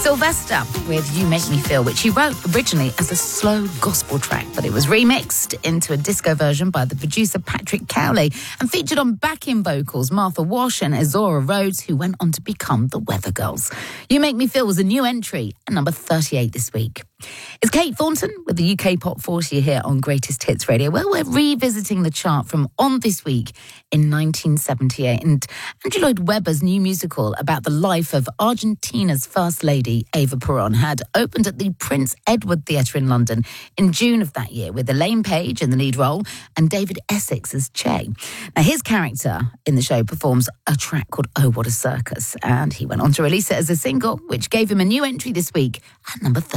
Sylvester with You Make Me Feel, which he wrote originally as a slow gospel track, but it was remixed into a disco version by the producer Patrick Cowley and featured on backing vocals Martha Wash and Azora Rhodes, who went on to become the Weather Girls. You Make Me Feel was a new entry at number 38 this week. It's Kate Thornton with the UK Pop 40 here on Greatest Hits Radio. Well, we're revisiting the chart from On This Week in 1978. And Andrew Lloyd Webber's new musical about the life of Argentina's First Lady, Eva Perón, had opened at the Prince Edward Theatre in London in June of that year, with Elaine Page in the lead role and David Essex as Che. Now, his character in the show performs a track called Oh What a Circus, and he went on to release it as a single, which gave him a new entry this week at number 30.